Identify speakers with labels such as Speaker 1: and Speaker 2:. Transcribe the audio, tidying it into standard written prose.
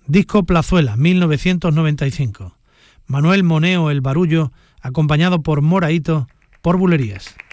Speaker 1: Disco Plazuela, 1995. Manuel Moneo El Barullo, acompañado por Moraito, por Bulerías.